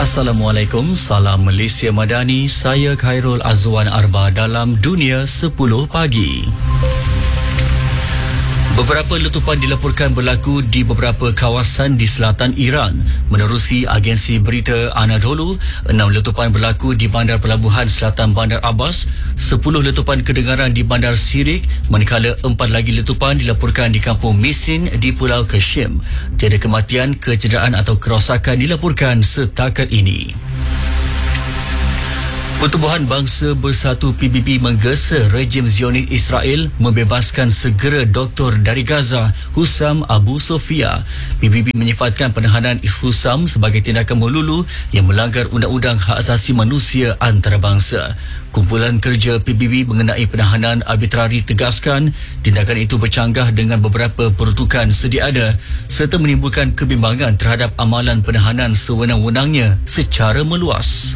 Assalamualaikum, salam Malaysia Madani. Saya Khairul Azwan Arba dalam Dunia 10 Pagi. Beberapa letupan dilaporkan berlaku di beberapa kawasan di selatan Iran. Menerusi agensi berita Anadolu, 6 letupan berlaku di bandar pelabuhan selatan Bandar Abbas, 10 letupan kedengaran di bandar Sirik, manakala 4 lagi letupan dilaporkan di kampung Misin di Pulau Kashim. Tiada kematian, kecederaan atau kerosakan dilaporkan setakat ini. Pertubuhan Bangsa Bersatu PBB menggesa rejim Zionis Israel membebaskan segera doktor dari Gaza, Hussam Abu Sofia. PBB menyifatkan penahanan Hussam sebagai tindakan melulu yang melanggar undang-undang hak asasi manusia antarabangsa. Kumpulan kerja PBB mengenai penahanan arbitrari tegaskan tindakan itu bercanggah dengan beberapa peruntukan sedia ada serta menimbulkan kebimbangan terhadap amalan penahanan sewenang-wenangnya secara meluas.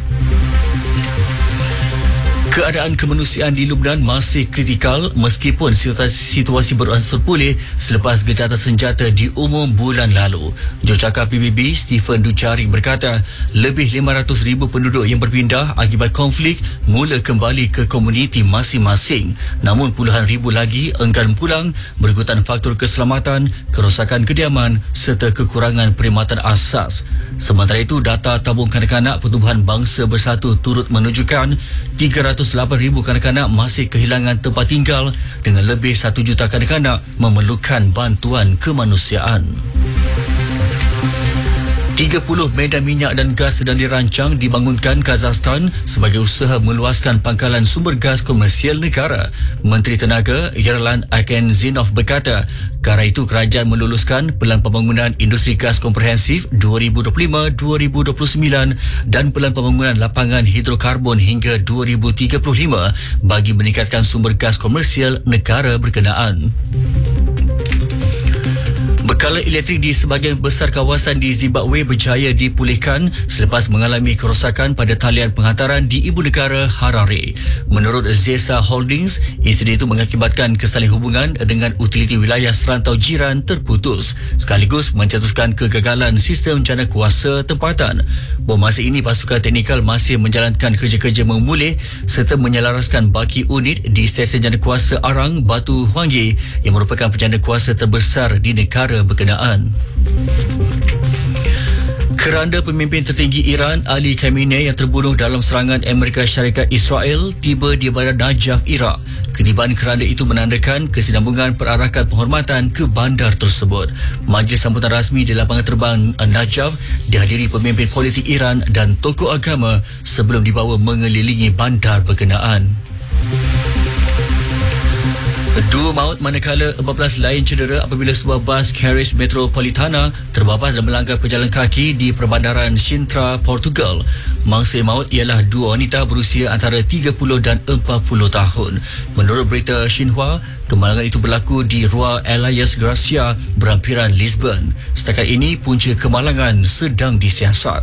Keadaan kemanusiaan di Lubnan masih kritikal meskipun situasi beransur pulih selepas gejatan senjata diumum bulan lalu. Jurucakap PBB Stephen Dujarric berkata, lebih 500,000 penduduk yang berpindah akibat konflik mula kembali ke komuniti masing-masing. Namun puluhan ribu lagi enggan pulang berikutan faktor keselamatan, kerosakan kediaman serta kekurangan perkhidmatan asas. Sementara itu, data tabung kanak-kanak Pertubuhan Bangsa Bersatu turut menunjukkan 308,000 kanak-kanak masih kehilangan tempat tinggal dengan lebih 1 juta kanak-kanak memerlukan bantuan kemanusiaan. 30 medan minyak dan gas sedang dirancang dibangunkan Kazakhstan sebagai usaha meluaskan pangkalan sumber gas komersial negara. Menteri Tenaga Yerlan Akenzinov berkata, kerana itu kerajaan meluluskan Pelan Pembangunan Industri Gas Komprehensif 2025-2029 dan Pelan Pembangunan Lapangan Hidrokarbon hingga 2035 bagi meningkatkan sumber gas komersial negara berkenaan. Bekalan elektrik di sebahagian besar kawasan di Zimbabwe berjaya dipulihkan selepas mengalami kerosakan pada talian penghantaran di ibu negara Harare. Menurut Zesa Holdings, insiden itu mengakibatkan kesaling hubungan dengan utiliti wilayah serantau jiran terputus sekaligus mencetuskan kegagalan sistem jana kuasa tempatan. Masa ini pasukan teknikal masih menjalankan kerja-kerja memulih serta menyelaraskan baki unit di stesen jana kuasa Arang Batu Hwanggi yang merupakan penjana kuasa terbesar di negara berkenaan. Keranda pemimpin tertinggi Iran Ali Khamenei yang terbunuh dalam serangan Amerika Syarikat Israel tiba di bandar Najaf, Iraq. Ketibaan keranda itu menandakan kesinambungan perarakan penghormatan ke bandar tersebut. Majlis sambutan rasmi di lapangan terbang Najaf dihadiri pemimpin politik Iran dan tokoh agama sebelum dibawa mengelilingi bandar berkenaan. 2 maut manakala 14 lain cedera apabila sebuah bas Carris Metropolitana terbabas dan melanggar pejalan kaki di perbandaran Sintra, Portugal. Mangsa maut ialah 2 wanita berusia antara 30 dan 40 tahun. Menurut berita Xinhua, kemalangan itu berlaku di Rua Elias Gracia, berhampiran Lisbon. Setakat ini, punca kemalangan sedang disiasat.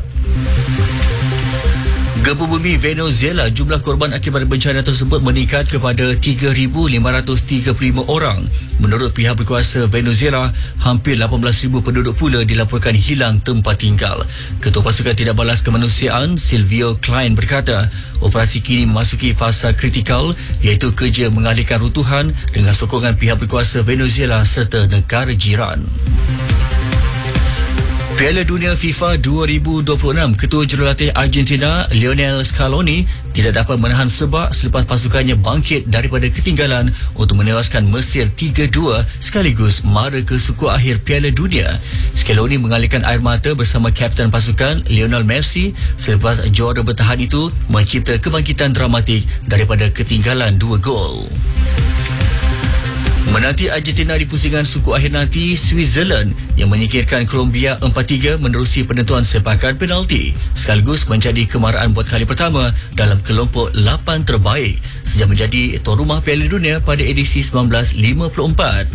Gempa bumi Venezuela, jumlah korban akibat bencana tersebut meningkat kepada 3,535 orang. Menurut pihak berkuasa Venezuela, hampir 18,000 penduduk pula dilaporkan hilang tempat tinggal. Ketua Pasukan Tidak Balas Kemanusiaan Silvio Klein berkata, operasi kini memasuki fasa kritikal iaitu kerja mengalihkan runtuhan dengan sokongan pihak berkuasa Venezuela serta negara jiran. Piala Dunia FIFA 2026, Ketua Jurulatih Argentina Lionel Scaloni tidak dapat menahan sebab selepas pasukannya bangkit daripada ketinggalan untuk menewaskan Mesir 3-2 sekaligus mara ke suku akhir Piala Dunia. Scaloni mengalirkan air mata bersama kapten pasukan Lionel Messi selepas juara bertahan itu mencipta kebangkitan dramatik daripada ketinggalan 2 gol. Menanti Argentina di pusingan suku akhir nanti, Switzerland yang menyingkirkan Colombia 4-3 menerusi penentuan sepakan penalti sekaligus menjadi kemaraan buat kali pertama dalam kelompok 8 terbaik sejak menjadi tuan rumah Piala Dunia pada edisi 1954.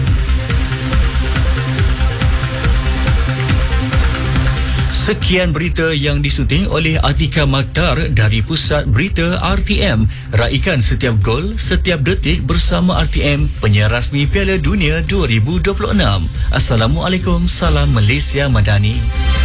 Sekian berita yang disunting oleh Atika Maktar dari Pusat Berita RTM. Raikan setiap gol, setiap detik bersama RTM, penyiar rasmi Piala Dunia 2026. Assalamualaikum, salam Malaysia Madani.